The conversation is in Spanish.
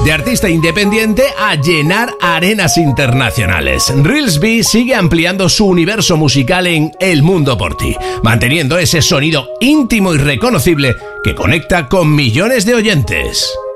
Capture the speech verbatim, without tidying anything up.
de artista independiente a llenar arenas internacionales. Reelsby sigue ampliando su universo musical en El Mundo por Ti, manteniendo ese sonido íntimo y reconocible que conecta con millones de oyentes.